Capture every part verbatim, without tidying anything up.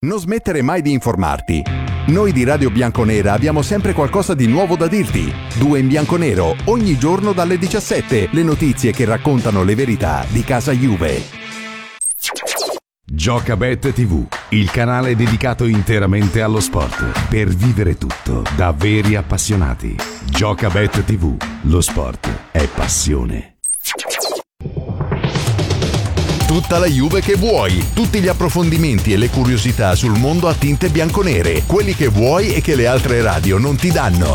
Non smettere mai di informarti. Noi di Radio Bianconera abbiamo sempre qualcosa di nuovo da dirti. Due in bianconero, ogni giorno dalle diciassette, le notizie che raccontano le verità di casa Juve. Giocabet tivù, il canale dedicato interamente allo sport, per vivere tutto da veri appassionati. Giocabet tivù, lo sport è passione. Tutta la Juve che vuoi, tutti gli approfondimenti e le curiosità sul mondo a tinte bianconere, quelli che vuoi e che le altre radio non ti danno.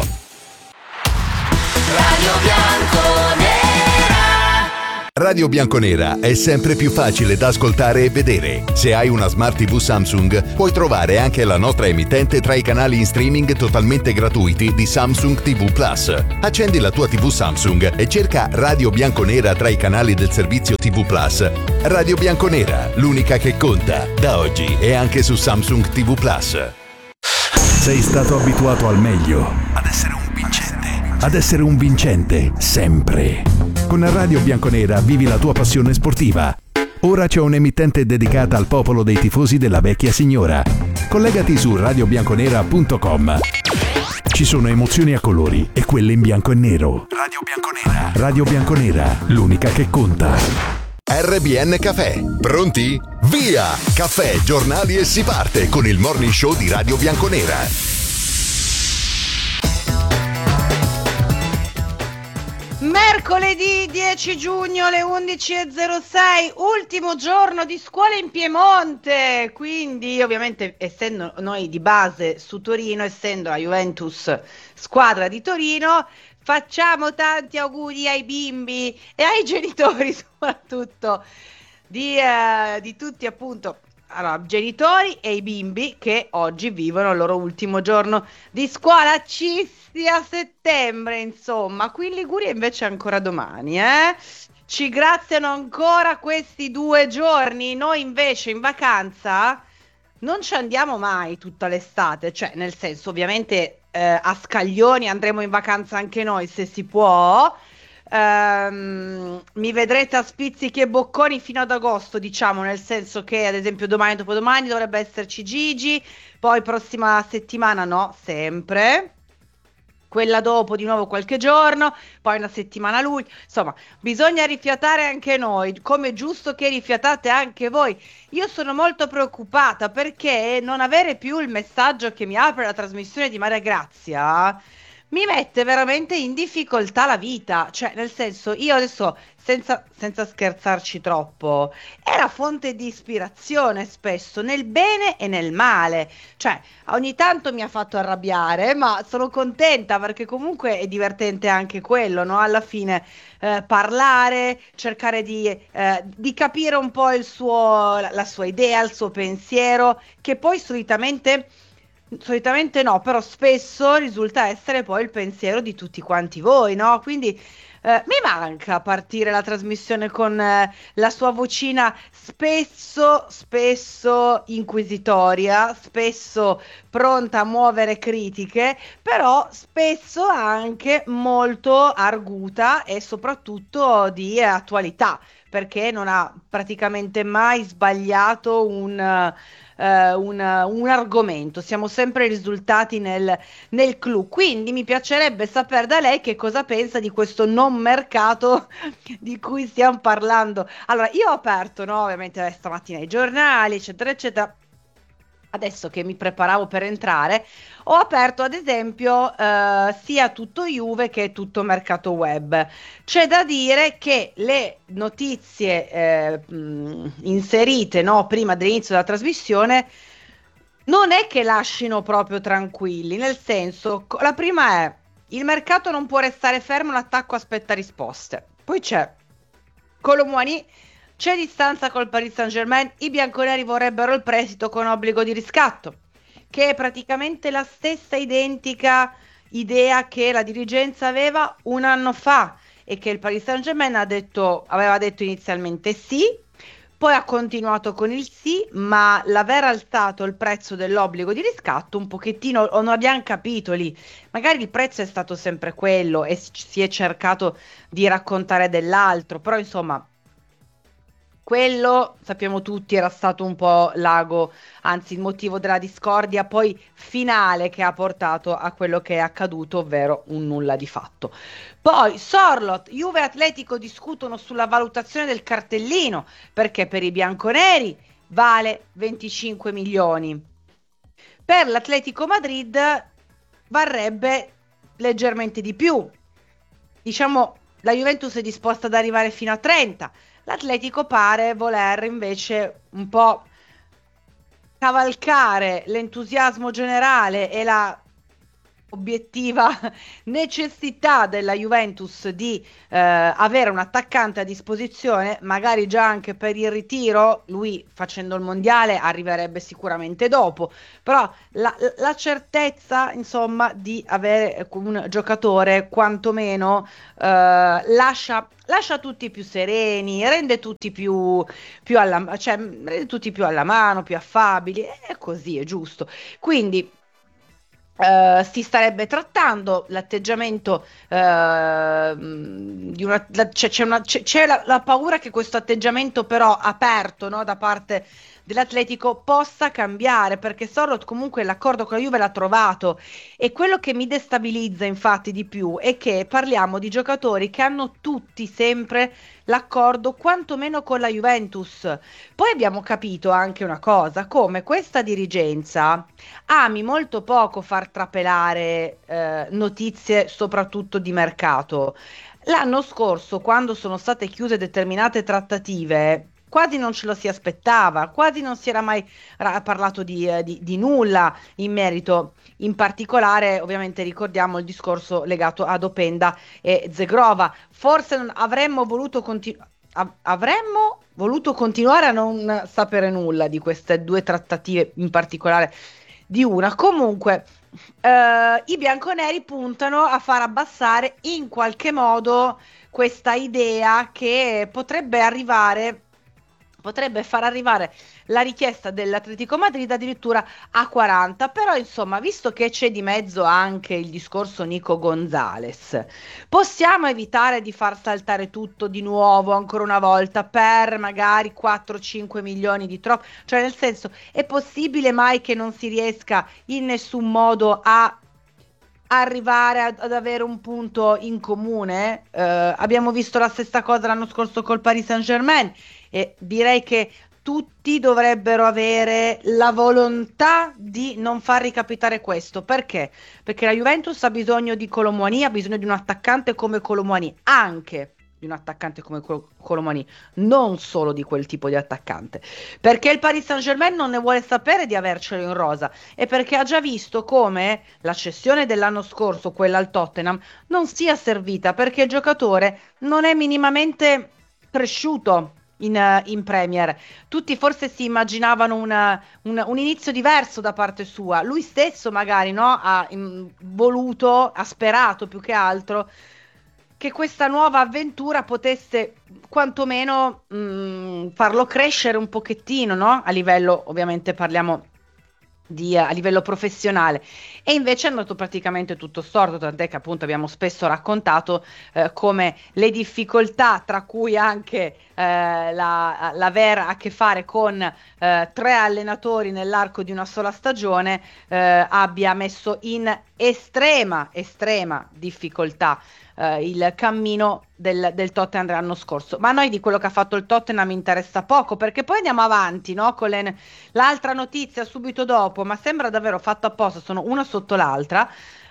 Radio Bianconera. Radio Bianconera è sempre più facile da ascoltare e vedere. Se hai una Smart tivù Samsung, puoi trovare anche la nostra emittente tra i canali in streaming totalmente gratuiti di Samsung tivù Plus. Accendi la tua tivù Samsung e cerca Radio Bianconera tra i canali del servizio tivù Plus. Radio Bianconera, l'unica che conta, da oggi e anche su Samsung tivù Plus. Sei stato abituato al meglio, ad essere un vincente, ad essere un vincente, sempre. Con Radio Bianconera vivi la tua passione sportiva. Ora c'è un'emittente dedicata al popolo dei tifosi della vecchia signora. Collegati su radio bianconera punto com. Ci sono emozioni a colori e quelle in bianco e nero. Radio Bianconera. Radio Bianconera, l'unica che conta. R B N Caffè. Pronti? Via! Caffè, giornali e si parte con il morning show di Radio Bianconera. Mercoledì dieci giugno alle undici e zero sei, ultimo giorno di scuola in Piemonte, quindi ovviamente essendo noi di base su Torino, essendo la Juventus squadra di Torino, facciamo tanti auguri ai bimbi e ai genitori soprattutto di, eh, di tutti appunto. Allora, genitori e i bimbi che oggi vivono il loro ultimo giorno di scuola, ci sia settembre, insomma. Qui in Liguria invece è ancora domani, eh? Ci graziano ancora questi due giorni. Noi invece in vacanza non ci andiamo mai tutta l'estate, cioè nel senso ovviamente eh, a scaglioni andremo in vacanza anche noi se si può. Um, mi vedrete a spizzichi e bocconi fino ad agosto, diciamo, nel senso che ad esempio domani e dopodomani dovrebbe esserci Gigi, poi prossima settimana no, sempre quella dopo di nuovo qualche giorno, poi una settimana luglio, insomma bisogna rifiatare anche noi, come è giusto che rifiatate anche voi. Io sono molto preoccupata perché non avere più il messaggio che mi apre la trasmissione di Maria Grazia mi mette veramente in difficoltà la vita, cioè nel senso io adesso senza, senza scherzarci troppo è la fonte di ispirazione spesso nel bene e nel male, cioè ogni tanto mi ha fatto arrabbiare ma sono contenta perché comunque è divertente anche quello, no? Alla fine eh, parlare, cercare di, eh, di capire un po' il suo, la, la sua idea, il suo pensiero che poi solitamente Solitamente no, però spesso risulta essere poi il pensiero di tutti quanti voi, no? Quindi eh, mi manca partire la trasmissione con eh, la sua vocina spesso, spesso inquisitoria, spesso pronta a muovere critiche, però spesso anche molto arguta e soprattutto di eh, attualità, perché non ha praticamente mai sbagliato un... Uh, un, un argomento, siamo sempre risultati nel, nel clou, quindi mi piacerebbe sapere da lei che cosa pensa di questo non mercato di cui stiamo parlando. Allora io ho aperto, no, ovviamente eh, stamattina i giornali eccetera eccetera, adesso che mi preparavo per entrare ho aperto ad esempio eh, sia tutto Juve che tutto mercato web. C'è da dire che le notizie eh, mh, inserite, no, prima dell'inizio della trasmissione non è che lasciano proprio tranquilli, nel senso, la prima è: il mercato non può restare fermo, l'attacco aspetta risposte. Poi c'è Colomouani, c'è distanza col Paris Saint-Germain, i bianconeri vorrebbero il prestito con obbligo di riscatto, che è praticamente la stessa identica idea che la dirigenza aveva un anno fa e che il Paris Saint-Germain ha detto, aveva detto inizialmente sì, poi ha continuato con il sì, ma l'aver alzato il prezzo dell'obbligo di riscatto un pochettino, o non abbiamo capito lì, magari il prezzo è stato sempre quello e si è cercato di raccontare dell'altro, però insomma quello sappiamo tutti era stato un po' l'ago, anzi il motivo della discordia poi finale che ha portato a quello che è accaduto, ovvero un nulla di fatto. Poi Sorloth, Juve e Atletico discutono sulla valutazione del cartellino, perché per i bianconeri vale venticinque milioni. Per l'Atletico Madrid varrebbe leggermente di più. Diciamo, la Juventus è disposta ad arrivare fino a trenta. L'Atletico pare voler invece un po' cavalcare l'entusiasmo generale e la obiettiva necessità della Juventus di eh, avere un attaccante a disposizione, magari già anche per il ritiro. Lui, facendo il mondiale, arriverebbe sicuramente dopo, però la, la certezza, insomma, di avere un giocatore quantomeno eh, lascia lascia tutti più sereni, rende tutti più, più alla, cioè, rende tutti più alla mano, più affabili, è così, è giusto. Quindi Uh, si starebbe trattando l'atteggiamento uh, di una, la, c'è, c'è, una, c'è, c'è la, la paura che questo atteggiamento però aperto, no, da parte dell'Atletico possa cambiare, perché Sorloth comunque l'accordo con la Juve l'ha trovato, e quello che mi destabilizza infatti di più è che parliamo di giocatori che hanno tutti sempre l'accordo quantomeno con la Juventus. Poi abbiamo capito anche una cosa, come questa dirigenza ami molto poco far trapelare eh, notizie soprattutto di mercato. L'anno scorso, quando sono state chiuse determinate trattative, quasi non ce lo si aspettava, quasi non si era mai ra- parlato di, eh, di, di nulla in merito. In particolare, ovviamente, ricordiamo il discorso legato ad Openda e Zegrova. Forse non avremmo voluto continuare. Avremmo voluto continuare a non sapere nulla di queste due trattative, in particolare di una. Comunque, eh, i bianconeri puntano a far abbassare in qualche modo questa idea che potrebbe arrivare. potrebbe far arrivare la richiesta dell'Atletico Madrid addirittura a quaranta, però insomma, visto che c'è di mezzo anche il discorso Nico Gonzalez, possiamo evitare di far saltare tutto di nuovo ancora una volta per magari quattro cinque milioni di troppo, cioè nel senso, è possibile mai che non si riesca in nessun modo a arrivare ad, ad avere un punto in comune? Eh, abbiamo visto la stessa cosa l'anno scorso col Paris Saint-Germain, e direi che tutti dovrebbero avere la volontà di non far ricapitare questo. Perché? Perché la Juventus ha bisogno di Kolo Muani, ha bisogno di un attaccante come Kolo Muani, anche di un attaccante come Kolo Muani, non solo di quel tipo di attaccante, perché il Paris Saint-Germain non ne vuole sapere di avercelo in rosa, e perché ha già visto come la cessione dell'anno scorso, quella al Tottenham, non sia servita, perché il giocatore non è minimamente cresciuto in, in Premier. Tutti forse si immaginavano una, un, un inizio diverso da parte sua, lui stesso magari, no, ha in, voluto, ha sperato più che altro che questa nuova avventura potesse quantomeno mh, farlo crescere un pochettino, no? A livello, ovviamente parliamo di, a livello professionale, e invece è andato praticamente tutto storto, tant'è che appunto abbiamo spesso raccontato eh, come le difficoltà, tra cui anche eh, la, l'aver a che fare con eh, tre allenatori nell'arco di una sola stagione, eh, abbia messo in estrema, estrema difficoltà Uh, il cammino del, del Tottenham l'anno scorso. Ma a noi di quello che ha fatto il Tottenham interessa poco, perché poi andiamo avanti, no? Con le, l'altra notizia subito dopo, ma sembra davvero fatto apposta, sono una sotto l'altra.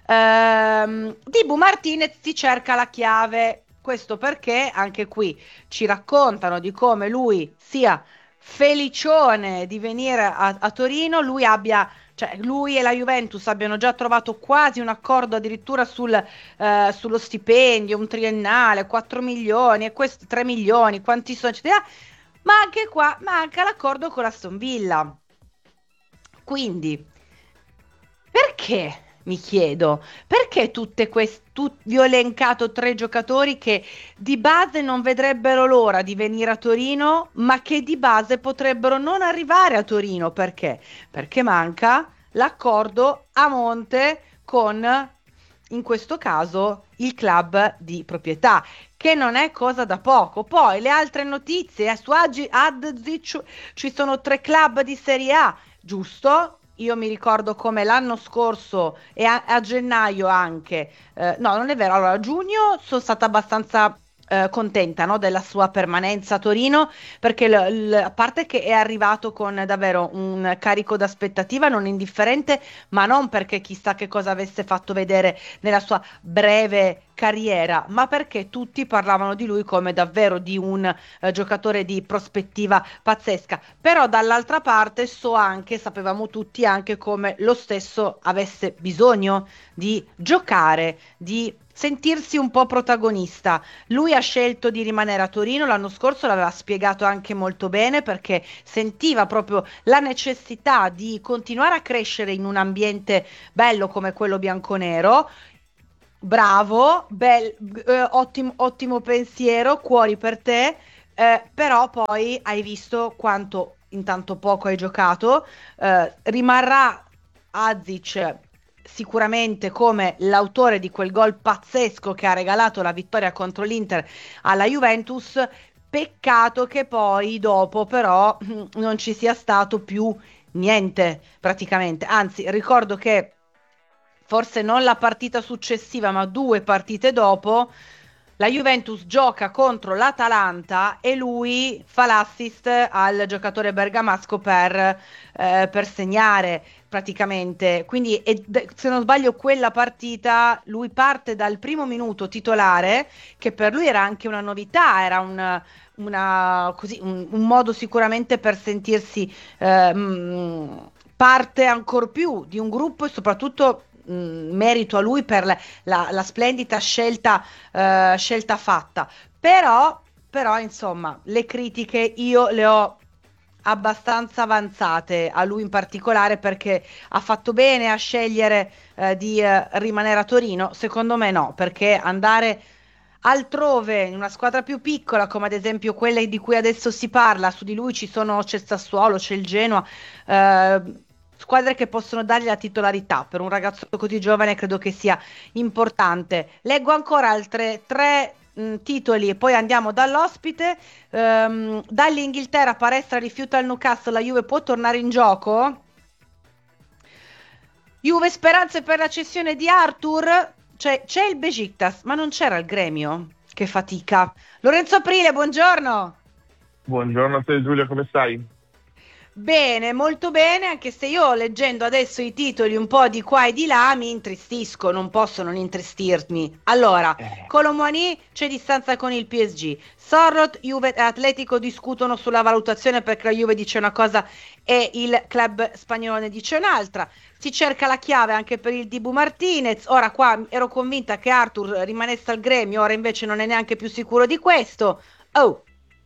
Uh, Dibu Martinez si cerca la chiave, questo perché anche qui ci raccontano di come lui sia felicione di venire a, a Torino, lui abbia cioè lui e la Juventus abbiano già trovato quasi un accordo addirittura sul, eh, sullo stipendio, un triennale, quattro milioni, e questo tre milioni, quanti sono, eccetera. Ma anche qua manca l'accordo con l'Aston Villa. Quindi, perché? Mi chiedo, perché tutte queste, tu, vi ho elencato tre giocatori che di base non vedrebbero l'ora di venire a Torino, ma che di base potrebbero non arrivare a Torino. Perché? Perché manca l'accordo a monte con, in questo caso, il club di proprietà, che non è cosa da poco. Poi le altre notizie, eh, su Agi- Adzic ci sono tre club di Serie A, giusto? Io mi ricordo come l'anno scorso e a, a gennaio anche, eh, no, non è vero, allora a giugno sono stata abbastanza eh, contenta, no, della sua permanenza a Torino, perché l- l- a parte che è arrivato con davvero un carico d'aspettativa non indifferente, ma non perché chissà che cosa avesse fatto vedere nella sua breve carriera, ma perché tutti parlavano di lui come davvero di un eh, giocatore di prospettiva pazzesca. Però dall'altra parte so anche, sapevamo tutti anche come lo stesso avesse bisogno di giocare, di sentirsi un po' protagonista. Lui ha scelto di rimanere a Torino, l'anno scorso l'aveva spiegato anche molto bene perché sentiva proprio la necessità di continuare a crescere in un ambiente bello come quello bianconero. Bravo, bel, eh, ottimo, ottimo pensiero, cuori per te, eh, però poi hai visto quanto intanto poco hai giocato, eh, rimarrà Azic sicuramente come l'autore di quel gol pazzesco che ha regalato la vittoria contro l'Inter alla Juventus. Peccato che poi dopo però non ci sia stato più niente praticamente. Anzi, ricordo che forse non la partita successiva, ma due partite dopo, la Juventus gioca contro l'Atalanta e lui fa l'assist al giocatore bergamasco per, eh, per segnare praticamente. Quindi, e, se non sbaglio, quella partita lui parte dal primo minuto titolare, che per lui era anche una novità, era un, una, così, un, un modo sicuramente per sentirsi eh, mh, parte ancor più di un gruppo e soprattutto mh, merito a lui per la, la, la splendida scelta, eh, scelta fatta. Però, però, insomma, le critiche io le ho abbastanza avanzate a lui in particolare perché ha fatto bene a scegliere eh, di eh, rimanere a Torino. Secondo me no, perché andare altrove in una squadra più piccola come ad esempio quelle di cui adesso si parla, su di lui ci sono, c'è Sassuolo, c'è il Genoa, eh, squadre che possono dargli la titolarità. Per un ragazzo così giovane credo che sia importante. Leggo ancora altre tre mh, titoli e poi andiamo dall'ospite. Ehm, dall'Inghilterra Palestra rifiuta il Newcastle, la Juve può tornare in gioco? Juve speranze per la cessione di Arthur? Cioè, c'è il Besiktas, ma non c'era il Gremio? Che fatica. Lorenzo Aprile, buongiorno. Buongiorno a te Giulia, come stai? Bene, molto bene, anche se io leggendo adesso i titoli un po' di qua e di là mi intristisco, non posso non intristirmi. Allora, Eh. Colomboigny c'è distanza con il P S G, Sorloth, Juve e Atletico discutono sulla valutazione perché la Juve dice una cosa e il club spagnolo ne dice un'altra. Si cerca la chiave anche per il Dibu Martinez. Ora qua ero convinta che Arthur rimanesse al Gremio, ora invece non è neanche più sicuro di questo. Oh.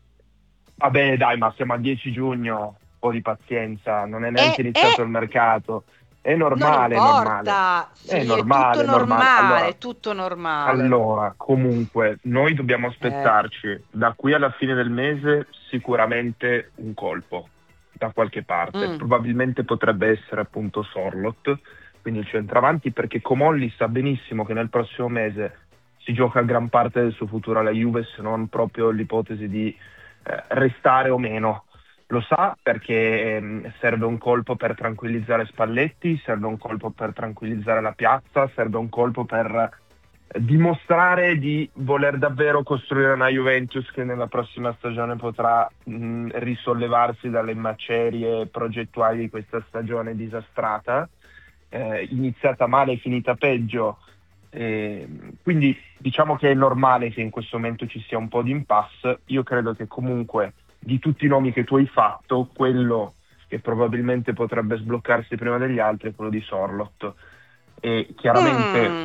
Vabbè dai, ma siamo a dieci giugno, un po' di pazienza, non è neanche Eh, iniziato eh. il mercato. È normale, Non è importa, normale. sì, È normale, è tutto è normale. normale, Allora, tutto normale. allora, comunque, noi dobbiamo Eh, aspettarci da qui alla fine del mese sicuramente un colpo da qualche parte. mm, Probabilmente potrebbe essere appunto Sorloth, quindi il centravanti, perché Comolli sa benissimo che nel prossimo mese si gioca gran parte del suo futuro alla Juve, se non proprio l'ipotesi di eh, restare o meno. Lo sa perché ehm, serve un colpo per tranquillizzare Spalletti, serve un colpo per tranquillizzare la piazza, serve un colpo per eh, dimostrare di voler davvero costruire una Juventus che nella prossima stagione potrà mh, risollevarsi dalle macerie progettuali di questa stagione disastrata, eh, iniziata male e finita peggio. Eh, quindi diciamo che è normale che in questo momento ci sia un po' di impasse. Io credo che comunque di tutti i nomi che tu hai fatto, quello che probabilmente potrebbe sbloccarsi prima degli altri è quello di Sorloth. E chiaramente, mm,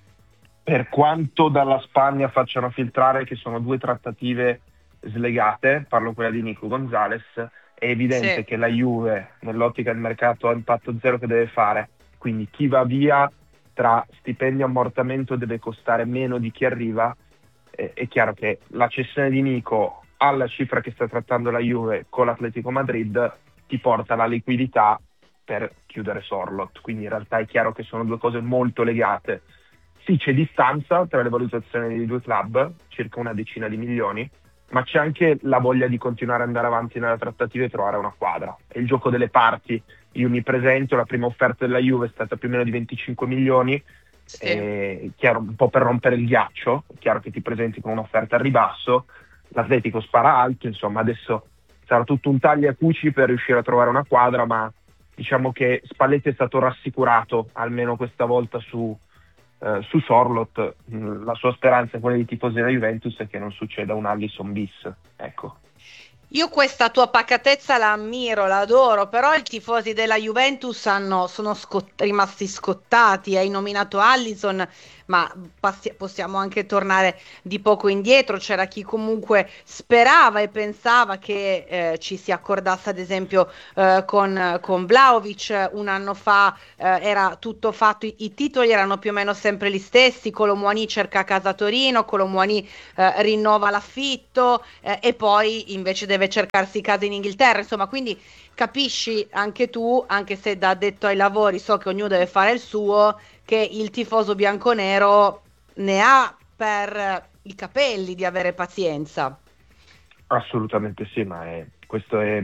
per quanto dalla Spagna facciano filtrare che sono due trattative slegate, parlo quella di Nico Gonzalez, è evidente sì, che la Juve nell'ottica del mercato ha impatto zero che deve fare, quindi chi va via tra stipendio e ammortamento deve costare meno di chi arriva. Eh, è chiaro che la cessione di Nico alla cifra che sta trattando la Juve con l'Atletico Madrid ti porta la liquidità per chiudere Sorloth, quindi in realtà è chiaro che sono due cose molto legate. sì, c'è distanza tra le valutazioni dei due club, circa una decina di milioni, ma c'è anche la voglia di continuare ad andare avanti nella trattativa e trovare una quadra. È il gioco delle parti. Io mi presento, la prima offerta della Juve è stata più o meno di venticinque milioni, Sì. eh, chiaro, un po' per rompere il ghiaccio, è chiaro che ti presenti con un'offerta a ribasso, l'Atletico spara alto, insomma adesso sarà tutto un tagli e cuci per riuscire a trovare una quadra, ma diciamo che Spalletti è stato rassicurato almeno questa volta su, eh, su Sorloth. La sua speranza è quella dei tifosi della Juventus è che non succeda un Alisson bis, ecco. Io questa tua pacatezza la ammiro, la adoro, però i tifosi della Juventus hanno, sono scott- rimasti scottati. Hai nominato Alisson, ma passi- possiamo anche tornare di poco indietro. C'era chi comunque sperava e pensava che eh, ci si accordasse ad esempio eh, con, con Vlahovic. Un anno fa eh, era tutto fatto, i, i titoli erano più o meno sempre gli stessi. Kolo Muani cerca casa a Torino, Kolo Muani eh, rinnova l'affitto eh, e poi invece deve cercarsi casa in Inghilterra, insomma, quindi capisci anche tu, anche se da addetto ai lavori so che ognuno deve fare il suo, che il tifoso bianconero ne ha per i capelli di avere pazienza. Assolutamente sì, ma è, questo è,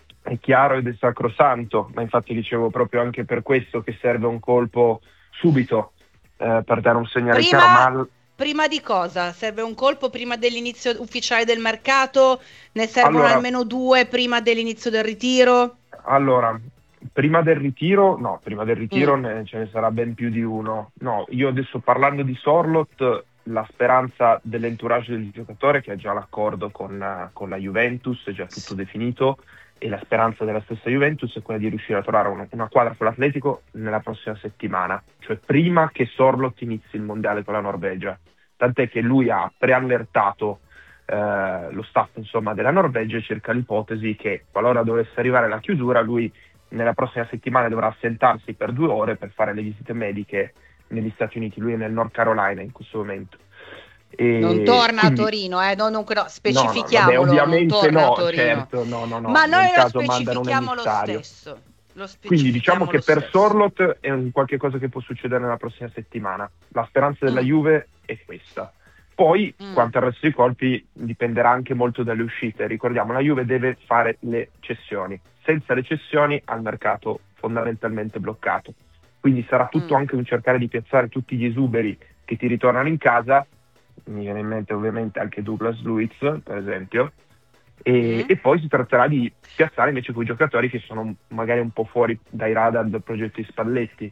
è chiaro ed è sacrosanto, ma infatti dicevo proprio anche per questo che serve un colpo subito eh, per dare un segnale Prima- chiaro. Ma Prima di cosa? Serve un colpo prima dell'inizio ufficiale del mercato? Ne servono Allora- almeno due prima dell'inizio del ritiro? Allora, prima del ritiro, no, prima del ritiro Mm. ne, ce ne sarà ben più di uno. No, io adesso parlando di Sorloth, la speranza dell'entourage del giocatore, che ha già l'accordo con, eh, con la Juventus, è già tutto definito, e la speranza della stessa Juventus è quella di riuscire a trovare una, una quadra con l'Atletico nella prossima settimana, cioè prima che Sorloth inizi il mondiale con la Norvegia. Tant'è che lui ha preallertato eh, lo staff insomma della Norvegia e cerca l'ipotesi che qualora dovesse arrivare la chiusura lui nella prossima settimana dovrà assentarsi per due ore per fare le visite mediche negli Stati Uniti. Lui è nel North Carolina in questo momento. E Non torna quindi- a Torino, eh? no, non, no, No, no, specifichiamolo, vabbè, ovviamente non torna no, a Torino. certo, no, no, no, Ma nel noi lo caso mandano un specifichiamo lo emissario. stesso. Lo Quindi diciamo specifichiamo che lo per stesso. Sorloth è un qualche cosa che può succedere nella prossima settimana. La speranza della Mm. Juve è questa. Poi, Mm. quanto al resto dei colpi, dipenderà anche molto dalle uscite. Ricordiamo, la Juve deve fare le cessioni. Senza le cessioni ha il mercato fondamentalmente bloccato. Quindi sarà tutto Mm. anche un cercare di piazzare tutti gli esuberi che ti ritornano in casa. Mi viene in mente ovviamente anche Douglas Luiz, per esempio. E, Mm. e poi si tratterà di piazzare invece quei giocatori che sono magari un po' fuori dai radar del progetto di Spalletti.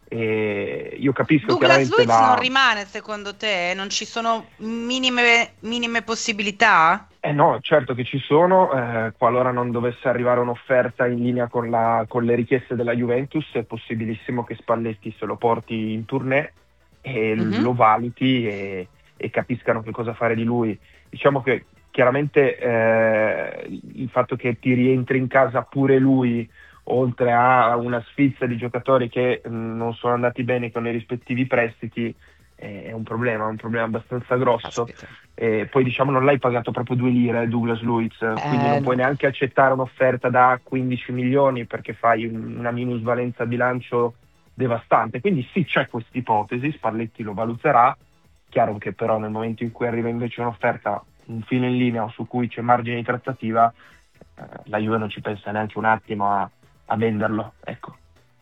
E io capisco Douglas chiaramente Luiz la... non rimane secondo te? Non ci sono minime, minime possibilità? Eh no, certo che ci sono, eh, qualora non dovesse arrivare un'offerta in linea con, la, con le richieste della Juventus, è possibilissimo che Spalletti se lo porti in tournée e Mhm. lo valuti e, e capiscano che cosa fare di lui. Diciamo che chiaramente eh, il fatto che ti rientri in casa pure lui, oltre a una sfilza di giocatori che mh, non sono andati bene con i rispettivi prestiti, eh, è un problema, un problema abbastanza grosso. Aspetta. E poi diciamo non l'hai pagato proprio due lire Douglas Luiz, quindi Eh, non no. puoi neanche accettare un'offerta da quindici milioni perché fai un- una minusvalenza a bilancio devastante. Quindi sì, c'è questa ipotesi, Spalletti lo valuterà. Chiaro che però nel momento in cui arriva invece un'offerta un filo in linea o su cui c'è margine di trattativa, eh, la Juve non ci pensa neanche un attimo a, a venderlo, ecco.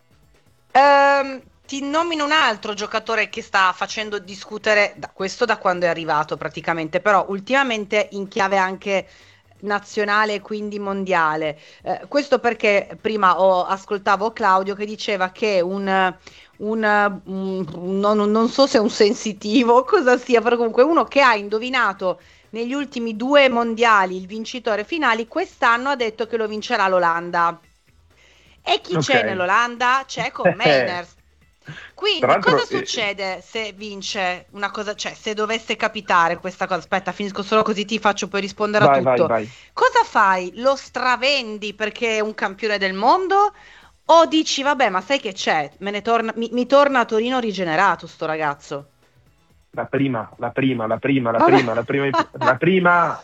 Ehm, ti nomino un altro giocatore che sta facendo discutere, da, questo da quando è arrivato praticamente, però ultimamente in chiave anche nazionale e quindi mondiale. Eh, questo perché prima ho, ascoltavo Claudio che diceva che un, un, un- non, non so se è un sensitivo, cosa sia, però comunque uno che ha indovinato negli ultimi due mondiali il vincitore finali, quest'anno ha detto che lo vincerà l'Olanda. E chi Ok. c'è nell'Olanda? C'è con Mainers. Quindi Tra l'altro, cosa eh, succede se vince una cosa, cioè se dovesse capitare questa cosa? Aspetta, finisco solo così ti faccio poi rispondere a Vai, vai, tutto. vai. Cosa fai? Lo stravendi perché è un campione del mondo? O dici, vabbè, ma sai che c'è? Me ne torna, mi, mi torna a Torino rigenerato sto ragazzo. La prima, la prima, la prima, la Vabbè. prima, la prima, ip- la prima,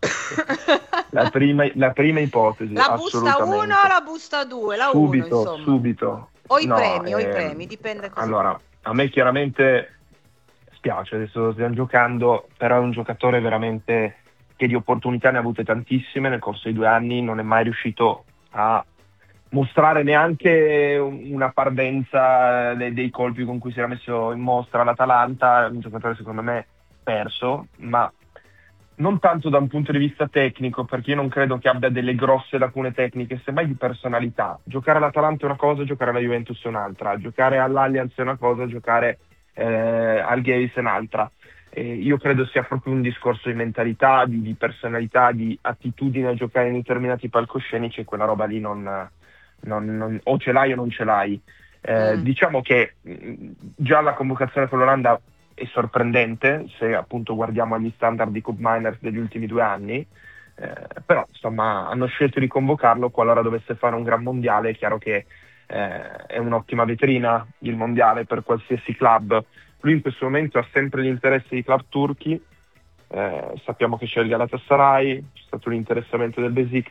la prima, la prima ipotesi. La busta assolutamente. uno o la busta due? La uno, Subito, insomma. subito. O i No, premi, o i ehm, premi, dipende cosa. Allora, a me chiaramente dispiace, adesso stiamo giocando, però è un giocatore veramente che di opportunità ne ha avute tantissime nel corso dei due anni, non è mai riuscito a mostrare neanche una parvenza dei, dei colpi con cui si era messo in mostra l'Atalanta. È un giocatore secondo me perso, ma non tanto da un punto di vista tecnico, perché io non credo che abbia delle grosse lacune tecniche, semmai di personalità. Giocare all'Atalanta è una cosa, giocare alla Juventus è un'altra, giocare all'Allianz è una cosa, giocare eh, al Geis è un'altra. Eh, io credo sia proprio un discorso di mentalità, di, di personalità, di attitudine a giocare in determinati palcoscenici, e quella roba lì non... Non, non, o ce l'hai o non ce l'hai. Eh, mm. Diciamo che mh, già la convocazione con l'Olanda è sorprendente se appunto guardiamo agli standard di Cup Miners degli ultimi due anni, eh, però insomma hanno scelto di convocarlo qualora dovesse fare un gran mondiale. È chiaro che eh, è un'ottima vetrina il mondiale per qualsiasi club. Lui in questo momento ha sempre l'interesse di club turchi, eh, sappiamo che c'è il Galatasaray, c'è stato l'interessamento del Besiktas,